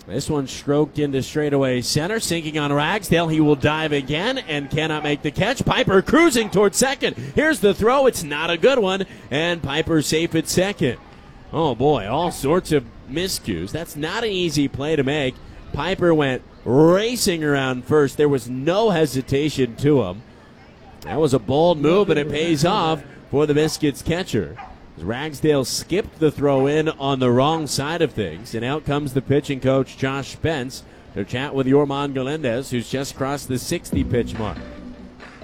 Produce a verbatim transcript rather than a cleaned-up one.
This one stroked into straightaway center, sinking on Ragsdale. He will dive again and cannot make the catch. Piper cruising towards second. Here's the throw. It's not a good one, and Piper safe at second. Oh, boy, all sorts of miscues. That's not an easy play to make. Piper went racing around first. There was no hesitation to him. That was a bold move, and it pays off for the Biscuits catcher. Ragsdale skipped the throw in on the wrong side of things, and out comes the pitching coach, Josh Spence, to chat with Yorman Galindez, who's just crossed the sixty pitch mark.